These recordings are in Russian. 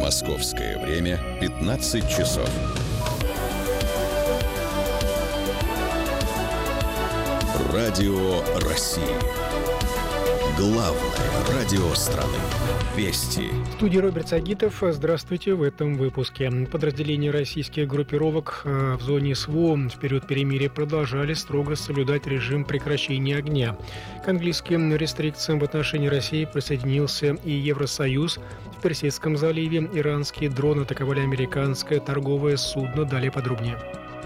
Московское время 15 часов. Радио России. Главное радио страны. Вести. В студии Роберт Сагитов. Здравствуйте. В этом выпуске. Подразделения российских группировок в зоне СВО в период перемирия продолжали строго соблюдать режим прекращения огня. К английским рестрикциям в отношении России присоединился и Евросоюз. В Персидском заливе иранские дроны атаковали американское торговое судно. Далее подробнее.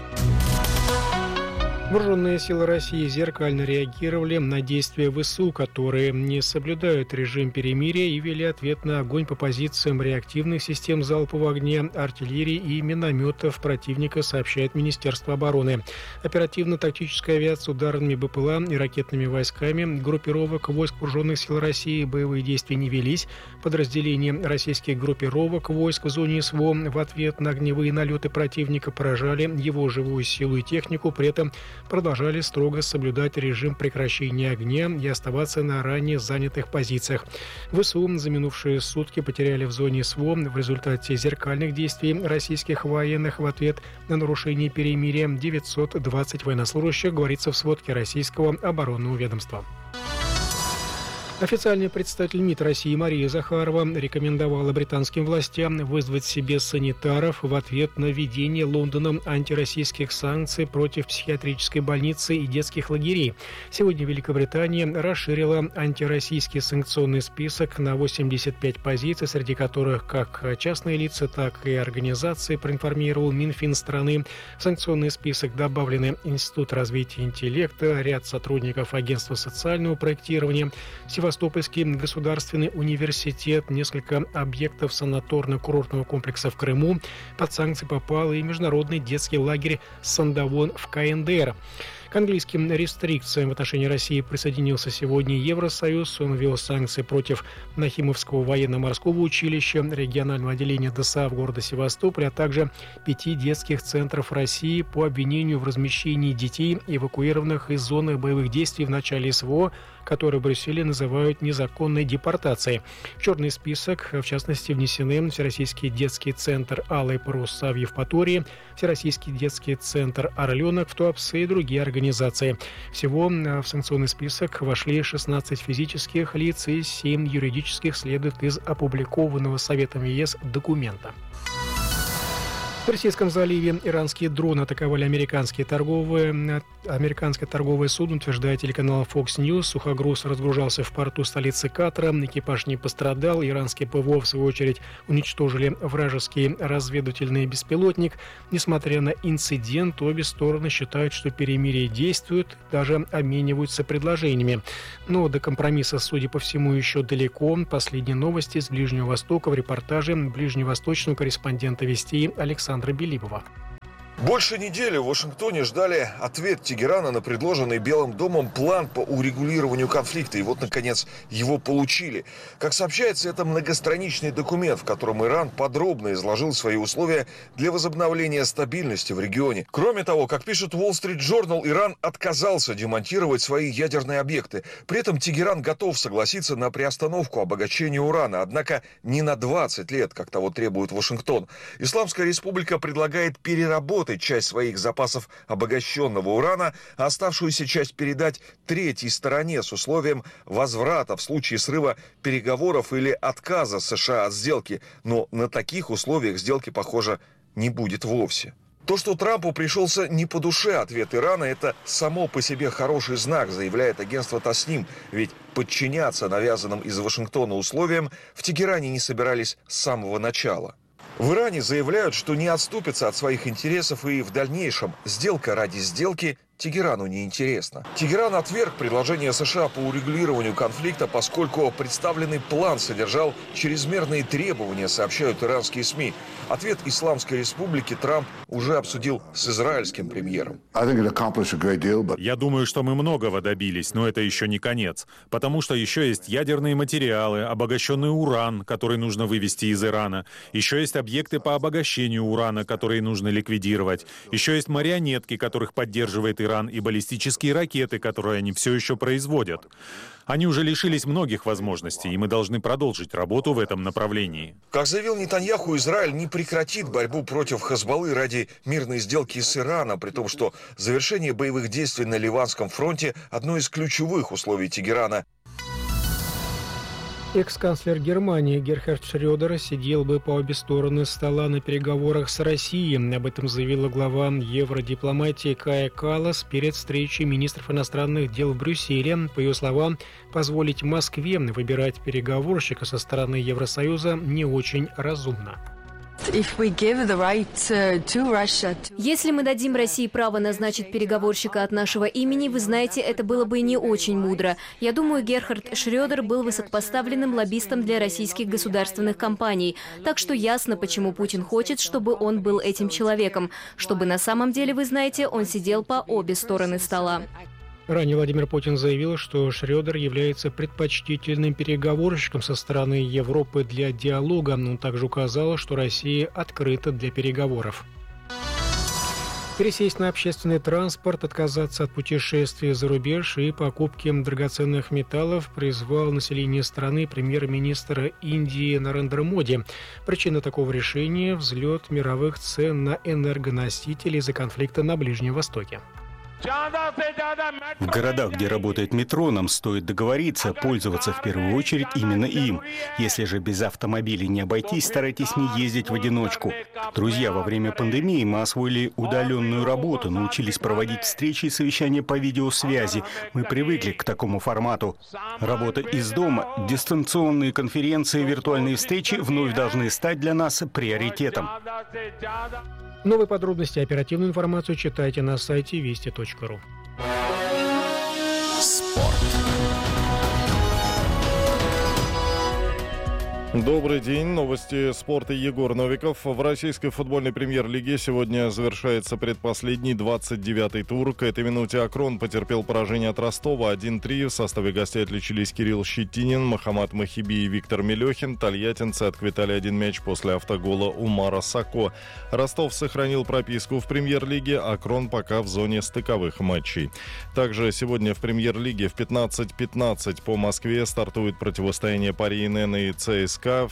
Вооруженные силы России зеркально реагировали на действия ВСУ, которые не соблюдают режим перемирия, и вели ответный огонь по позициям реактивных систем залпового огня, артиллерии и минометов противника, сообщает Министерство обороны. Оперативно-тактическая авиация, ударными БПЛА и ракетными войсками группировок войск вооруженных сил России боевые действия не велись. Подразделения российских группировок войск в зоне СВО в ответ на огневые налеты противника поражали его живую силу и технику, при этом продолжали строго соблюдать режим прекращения огня и оставаться на ранее занятых позициях. ВСУ за минувшие сутки потеряли в зоне СВО в результате зеркальных действий российских военных в ответ на нарушение перемирия 920 военнослужащих, говорится в сводке российского оборонного ведомства. Официальный представитель МИД России Мария Захарова рекомендовала британским властям вызвать себе санитаров в ответ на введение Лондоном антироссийских санкций против психиатрической больницы и детских лагерей. Сегодня Великобритания расширила антироссийский санкционный список на 85 позиций, среди которых как частные лица, так и организации, проинформировал Минфин страны. В санкционный список добавлены Институт развития интеллекта, ряд сотрудников Агентства социального проектирования, Севастопольский государственный университет, несколько объектов санаторно-курортного комплекса в Крыму. Под санкции попал и международный детский лагерь «Сандавон» в КНДР. К английским рестрикциям в отношении России присоединился сегодня Евросоюз. Он ввел санкции против Нахимовского военно-морского училища, регионального отделения ДСА в городе Севастополь, а также 5 детских центров России по обвинению в размещении детей, эвакуированных из зоны боевых действий в начале СВО, которые в Брюсселе называют незаконной депортацией. В черный список, в частности, внесены Всероссийский детский центр «Алые паруса» в Евпатории, Всероссийский детский центр «Орленок» в Туапсе и другие организации. Всего в санкционный список вошли 16 физических лиц и 7 юридических, следует из опубликованного Советом ЕС документа. В Персидском заливе иранские дроны атаковали американское торговое судно, утверждает телеканал Fox News. Сухогруз разгружался в порту столицы Катара. Экипаж не пострадал. Иранские ПВО, в свою очередь, уничтожили вражеский разведывательный беспилотник. Несмотря на инцидент, обе стороны считают, что перемирие действует, даже обмениваются предложениями. Но до компромисса, судя по всему, еще далеко. Последние новости с Ближнего Востока в репортаже ближневосточного корреспондента «Вести» Александра Белибова. Больше недели в Вашингтоне ждали ответ Тегерана на предложенный Белым домом план по урегулированию конфликта. И вот, наконец, его получили. Как сообщается, это многостраничный документ, в котором Иран подробно изложил свои условия для возобновления стабильности в регионе. Кроме того, как пишет Wall Street Journal, Иран отказался демонтировать свои ядерные объекты. При этом Тегеран готов согласиться на приостановку обогащения урана, однако не на 20 лет, как того требует Вашингтон. Исламская республика предлагает переработать часть своих запасов обогащенного урана, а оставшуюся часть передать третьей стороне с условием возврата в случае срыва переговоров или отказа США от сделки. Но на таких условиях сделки, похоже, не будет вовсе. То, что Трампу пришелся не по душе ответ Ирана, это само по себе хороший знак, заявляет агентство Тасним. Ведь подчиняться навязанным из Вашингтона условиям в Тегеране не собирались с самого начала. В Иране заявляют, что не отступятся от своих интересов, и в дальнейшем сделка ради сделки Тегерану не интересно. Тегеран отверг предложение США по урегулированию конфликта, поскольку представленный план содержал чрезмерные требования, сообщают иранские СМИ. Ответ Исламской Республики Трамп уже обсудил с израильским премьером. Я думаю, что мы многого добились, но это еще не конец. Потому что еще есть ядерные материалы, обогащенный уран, который нужно вывести из Ирана. Еще есть объекты по обогащению урана, которые нужно ликвидировать. Еще есть марионетки, которых поддерживает Иран Иран, и баллистические ракеты, которые они все еще производят. Они уже лишились многих возможностей, и мы должны продолжить работу в этом направлении. Как заявил Нетаньяху, Израиль не прекратит борьбу против Хезболлы ради мирной сделки с Ираном, при том, что завершение боевых действий на Ливанском фронте – одно из ключевых условий Тегерана. Экс-канцлер Германии Герхард Шрёдер сидел бы по обе стороны стола на переговорах с Россией. Об этом заявила глава евродипломатии Кая Каллас перед встречей министров иностранных дел в Брюсселе. По ее словам, позволить Москве выбирать переговорщика со стороны Евросоюза не очень разумно. Если мы дадим России право назначить переговорщика от нашего имени, вы знаете, это было бы не очень мудро. Я думаю, Герхард Шрёдер был высокопоставленным лоббистом для российских государственных компаний. Так что ясно, почему Путин хочет, чтобы он был этим человеком. Чтобы на самом деле, вы знаете, он сидел по обе стороны стола. Ранее Владимир Путин заявил, что Шрёдер является предпочтительным переговорщиком со стороны Европы для диалога. Он также указал, что Россия открыта для переговоров. Пересесть на общественный транспорт, отказаться от путешествий за рубеж и покупки драгоценных металлов призвал население страны премьер-министр Индии Нарендра Моди. Причина такого решения – взлет мировых цен на энергоносители из-за конфликта на Ближнем Востоке. В городах, где работает метро, нам стоит договориться, пользоваться в первую очередь именно им. Если же без автомобилей не обойтись, старайтесь не ездить в одиночку. Друзья, во время пандемии мы освоили удаленную работу, научились проводить встречи и совещания по видеосвязи. Мы привыкли к такому формату. Работа из дома, дистанционные конференции, виртуальные встречи вновь должны стать для нас приоритетом. Новые подробности и оперативную информацию читайте на сайте вести.ру. Добрый день. Новости спорта. Егор Новиков. В российской футбольной премьер-лиге сегодня завершается предпоследний 29-й тур. К этой минуте «Акрон» потерпел поражение от Ростова 1-3. В составе гостей отличились Кирилл Щетинин, Махамад Махиби и Виктор Мелехин. Тольяттинцы отквитали один мяч после автогола Умара Сако. Ростов сохранил прописку в премьер-лиге, «Акрон» пока в зоне стыковых матчей. Также сегодня в премьер-лиге в 15:15 по Москве стартует противостояние Пари НН и ЦСКА. В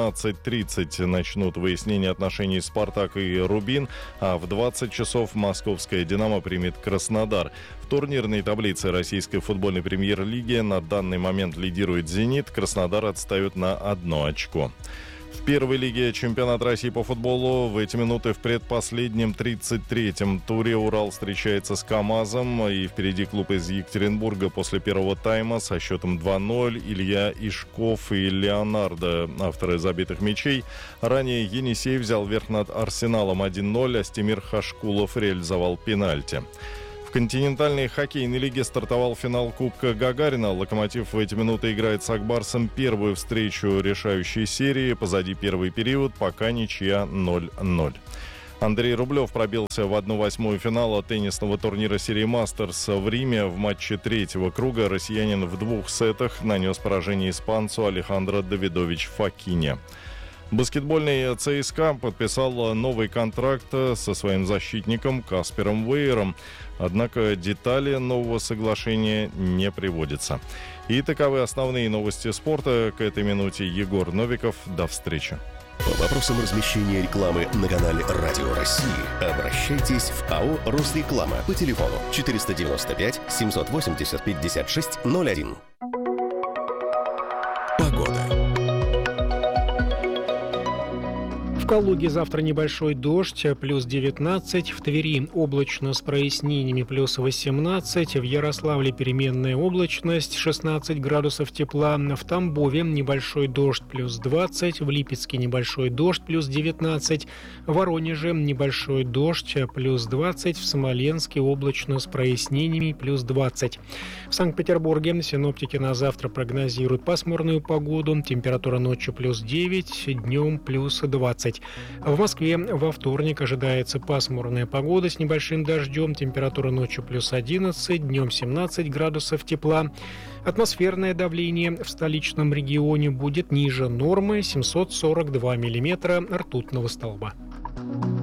17:30 начнут выяснение отношений «Спартак» и «Рубин», а в 20 часов московская «Динамо» примет Краснодар. В турнирной таблице российской футбольной премьер-лиги на данный момент лидирует «Зенит», Краснодар отстает на 1 очко. В первой лиге чемпионата России по футболу в эти минуты в предпоследнем 33-м туре Урал встречается с КамАЗом. И впереди клуб из Екатеринбурга после первого тайма со счетом 2-0. Илья Ишков и Леонардо, авторы забитых мячей. Ранее Енисей взял верх над Арсеналом 1-0, а Стемир Хашкулов реализовал пенальти. В континентальной хоккейной лиге стартовал финал Кубка Гагарина. «Локомотив» в эти минуты играет с «Акбарсом» первую встречу решающей серии. Позади первый период, пока ничья 0-0. Андрей Рублев пробился в 1/8 финала теннисного турнира серии «Мастерс» в Риме. В матче третьего круга россиянин в 2 сетах нанес поражение испанцу Алехандро Давидович Фокине. Баскетбольный ЦСКА подписал новый контракт со своим защитником Каспером Вейером. Однако детали нового соглашения не приводятся. И таковы основные новости спорта. К этой минуте Егор Новиков. До встречи. По вопросам размещения рекламы на канале «Радио России» обращайтесь в АО «Росреклама» по телефону 495 780 56 01. Погода. В Калуге завтра небольшой дождь, плюс 19. В Твери облачно с прояснениями, плюс 18. В Ярославле переменная облачность, 16 градусов тепла. В Тамбове небольшой дождь, плюс 20. В Липецке небольшой дождь, плюс 19. В Воронеже небольшой дождь, плюс 20. В Смоленске облачно с прояснениями, плюс 20. В Санкт-Петербурге синоптики на завтра прогнозируют пасмурную погоду. Температура ночью плюс 9, днем плюс 20. В Москве во вторник ожидается пасмурная погода с небольшим дождем. Температура ночью плюс 11, днем 17 градусов тепла. Атмосферное давление в столичном регионе будет ниже нормы 742 миллиметра ртутного столба.